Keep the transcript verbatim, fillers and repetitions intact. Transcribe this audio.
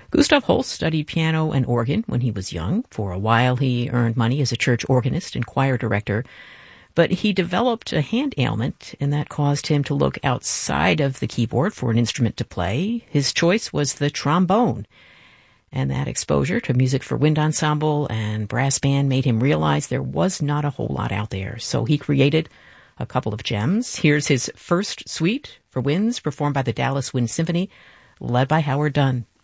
Gustav Holst studied piano and organ when he was young. For a while, he earned money as a church organist and choir director. But he developed a hand ailment, and that caused him to look outside of the keyboard for an instrument to play. His choice was the trombone. And that exposure to music for wind ensemble and brass band made him realize there was not a whole lot out there. So he created a couple of gems. Here's his first suite for winds, performed by the Dallas Wind Symphony, led by Howard Dunn.